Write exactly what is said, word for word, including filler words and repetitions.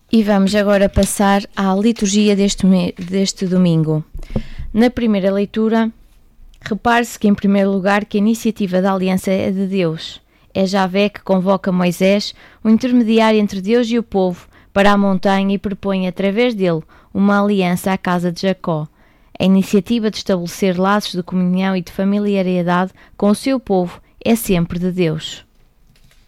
E vamos agora passar à liturgia deste, me- deste domingo. Na primeira leitura, repare-se que, em primeiro lugar, que a iniciativa da aliança é de Deus. É Javé que convoca Moisés, o intermediário entre Deus e o povo, para a montanha e propõe, através dele, uma aliança à casa de Jacó. A iniciativa de estabelecer laços de comunhão e de familiaridade com o seu povo é sempre de Deus.